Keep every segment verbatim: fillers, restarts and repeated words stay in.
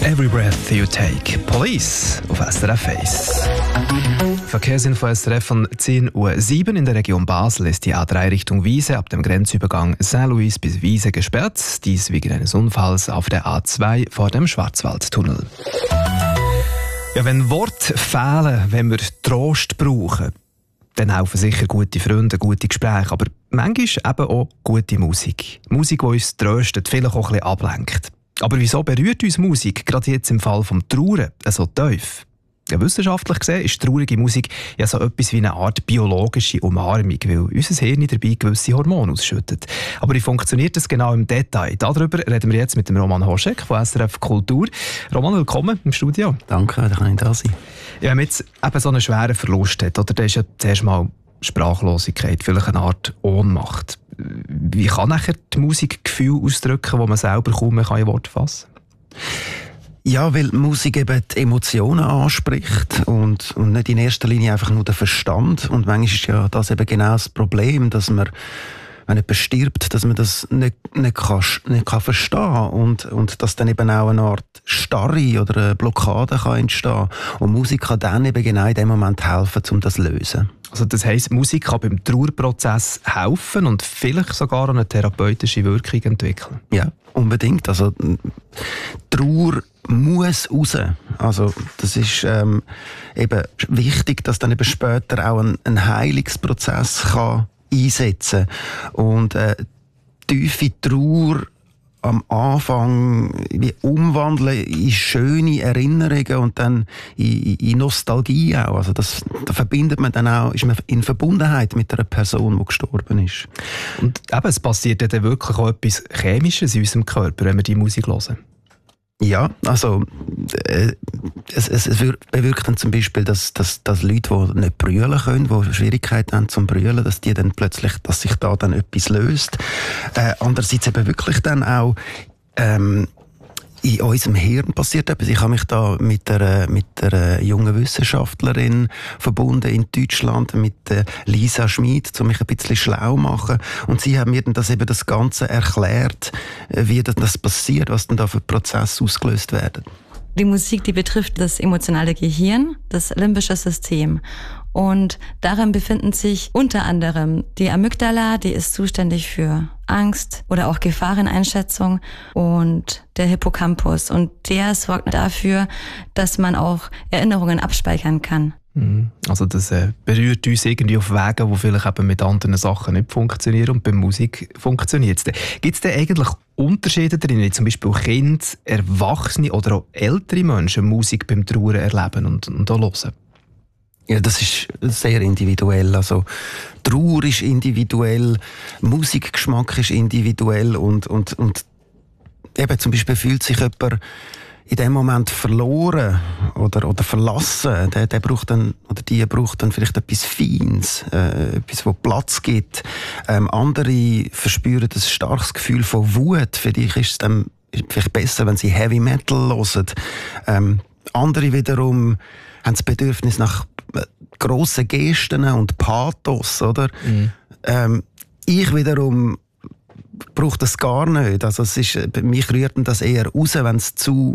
Every Breath You Take. Police auf S R F eins. Verkehrsinfo S R F von zehn Uhr sieben in der Region Basel ist die A drei Richtung Wiese ab dem Grenzübergang Saint-Louis bis Wiese gesperrt. Dies wegen eines Unfalls auf der A zwei vor dem Schwarzwaldtunnel. Ja, wenn Worte fehlen, wenn wir Trost brauchen, dann helfen sicher gute Freunde, gute Gespräche, aber manchmal eben auch gute Musik. Musik, die uns tröstet, vielleicht auch ein bisschen ablenkt. Aber wieso berührt uns Musik, gerade jetzt im Fall vom Trauern, so tief? Ja, wissenschaftlich gesehen ist traurige Musik ja so etwas wie eine Art biologische Umarmung, weil unser Hirn dabei gewisse Hormone ausschüttet. Aber wie funktioniert das genau im Detail? Darüber reden wir jetzt mit dem Roman Hoschek von S R F Kultur. Roman, willkommen im Studio. Danke, da kann ich da sein. Ja, wenn man jetzt eben so einen schweren Verlust hat, oder, dann ist ja zuerst mal Sprachlosigkeit, vielleicht eine Art Ohnmacht. Wie kann nachher die Musik Gefühle ausdrücken, die man selber kaum mehr in Worte fassen kann? Ja, weil Musik eben die Emotionen anspricht und, und nicht in erster Linie einfach nur den Verstand. Und manchmal ist ja das eben genau das Problem, dass man, wenn jemand stirbt, dass man das nicht, nicht, kann, nicht kann verstehen kann und, und dass dann eben auch eine Art Starre oder eine Blockade kann entstehen. Und Musik kann dann eben genau in dem Moment helfen, um das zu lösen. Also das heisst, Musik kann beim Trauerprozess helfen und vielleicht sogar eine therapeutische Wirkung entwickeln? Ja, unbedingt. Also Trauer muss raus. Also das ist ähm, eben wichtig, dass dann eben später auch ein, ein Heilungsprozess kann einsetzen kann. Und äh, tiefe Trauer am Anfang wie umwandeln in schöne Erinnerungen und dann in, in Nostalgie auch. Also das, da verbindet man dann auch, ist man in Verbundenheit mit einer Person, die gestorben ist. Und eben, es passiert ja dann wirklich auch etwas Chemisches in unserem Körper, wenn wir die Musik hören. Ja, also äh, es, es, es bewirkt dann zum Beispiel, dass, dass, dass Leute, die nicht brüllen können, die Schwierigkeiten haben zum Brüllen, dass die dann plötzlich, dass sich da dann etwas löst. Äh, andererseits eben wirklich dann auch ähm, in unserem Hirn passiert etwas. Ich habe mich da mit einer, mit einer jungen Wissenschaftlerin verbunden in Deutschland, mit Lisa Schmid, um mich ein bisschen schlau zu machen. Und sie hat mir dann das eben das Ganze erklärt, wie das passiert, was denn da für Prozesse ausgelöst werden. Die Musik, die betrifft das emotionale Gehirn, das limbische System. Und darin befinden sich unter anderem die Amygdala, die ist zuständig für Angst oder auch Gefahreneinschätzung, und der Hippocampus. Und der sorgt dafür, dass man auch Erinnerungen abspeichern kann. Also das äh, berührt uns irgendwie auf Wegen, die vielleicht eben mit anderen Sachen nicht funktionieren, und bei Musik funktioniert es. Gibt es denn eigentlich Unterschiede drin, wie zum Beispiel Kinder, Erwachsene oder auch ältere Menschen Musik beim Trauern erleben und, und auch hören? Ja, das ist sehr individuell. Also Trauer ist individuell, Musikgeschmack ist individuell und, und, und eben zum Beispiel fühlt sich jemand in dem Moment verloren oder, oder verlassen, der, der braucht dann, oder die braucht dann vielleicht etwas Feines, äh, etwas, wo Platz gibt. Ähm, andere verspüren ein starkes Gefühl von Wut. Für dich ist es dann vielleicht besser, wenn sie Heavy Metal hören. Ähm, andere wiederum haben das Bedürfnis nach grossen Gesten und Pathos, oder? Mhm. Ähm, ich wiederum brauche das gar nicht. Also es ist, mich rührt das eher raus, wenn es zu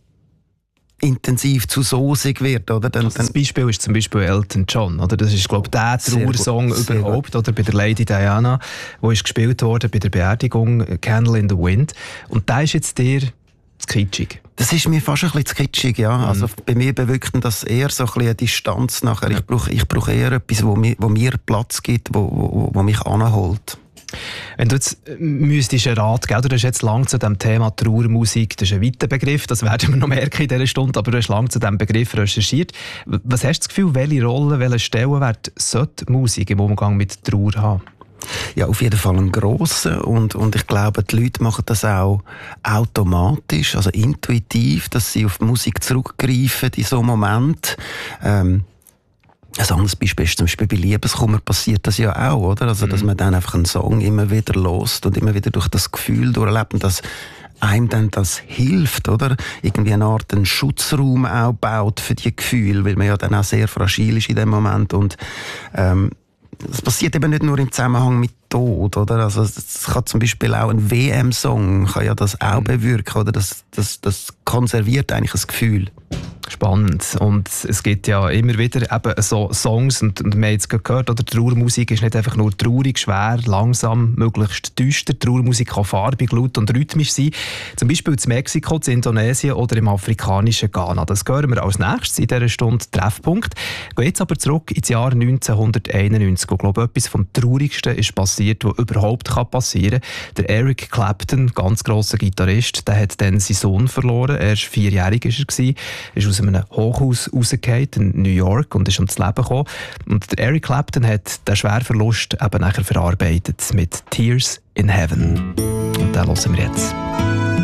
intensiv, zu soßig wird, oder? Dann, also das Beispiel ist zum Beispiel Elton John, oder? Das ist, glaube ich, der Trauersong überhaupt, oder? Bei der Lady Diana, wo ist gespielt worden bei der Beerdigung, Candle in the Wind. Und da ist jetzt dir zu kitschig. Das ist mir fast ein bisschen zu kitschig, ja. Mhm. Also bei mir bewirkt das eher so ein bisschen eine Distanz nachher. Ja. Ich brauche ich brauch eher etwas, wo mir, wo mir Platz gibt, wo, wo, wo mich anholt. Wenn du jetzt müsstest einen Rat geben, du hast jetzt lange zu dem Thema Trauermusik, das ist ein weiter Begriff, das werden wir noch merken in dieser Stunde, aber du hast lange zu diesem Begriff recherchiert. Was hast du das Gefühl, welche Rolle, welchen Stellenwert sollte Musik im Umgang mit Trauer haben? Ja, auf jeden Fall einen grossen, und, und ich glaube, die Leute machen das auch automatisch, also intuitiv, dass sie auf die Musik zurückgreifen in so einem Moment. Ähm, Ein anderes Beispiel ist zum Beispiel bei Liebeskummer passiert das ja auch, oder? Also, dass man dann einfach einen Song immer wieder hört und immer wieder durch das Gefühl durchlebt und dass einem dann das hilft, oder? Irgendwie eine Art einen Schutzraum auch baut für die Gefühle, weil man ja dann auch sehr fragil ist in dem Moment und, ähm, das passiert eben nicht nur im Zusammenhang mit Tod, oder? Also es kann zum Beispiel auch ein W M-Song kann ja das auch bewirken, oder? Das, das, das konserviert eigentlich ein Gefühl. Spannend. Und es gibt ja immer wieder eben so Songs, und, und wir haben jetzt gehört, oder, Trauermusik ist nicht einfach nur traurig, schwer, langsam, möglichst düster. Trauermusik kann farbig, laut und rhythmisch sein. Zum Beispiel in Mexiko, in Indonesien oder im afrikanischen Ghana. Das hören wir als nächstes in dieser Stunde Treffpunkt. Gehen jetzt aber zurück ins Jahr neunzehnhunderteinundneunzig. Ich glaube, etwas vom Traurigsten ist passiert, was überhaupt passieren kann. Der Eric Clapton, ganz grosser Gitarrist, der hat dann seinen Sohn verloren. Er war vierjährig, ist er, ist aus einem Hochhaus rausgefallen in New York und ist ums Leben gekommen. Und der Eric Clapton hat den schweren Verlust eben nachher verarbeitet mit «Tears in Heaven». Und den hören wir jetzt.